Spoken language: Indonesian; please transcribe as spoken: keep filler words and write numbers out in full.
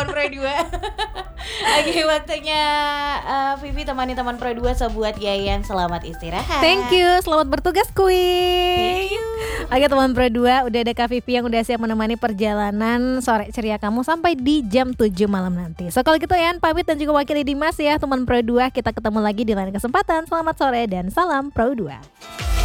teman Pro dua. Oke, waktunya uh, Vivi temani teman Pro dua. So buat Yayan selamat istirahat. Thank you, selamat bertugas Queen. Thank you. Oke teman Pro dua, udah ada Kak Vivi yang udah siap menemani perjalanan sore ceria kamu sampai di jam tujuh malam nanti. So kalau gitu Yan pamit dan juga wakili Dimas ya teman Pro dua. Kita ketemu lagi di lain kesempatan. Selamat sore dan salam Pro dua.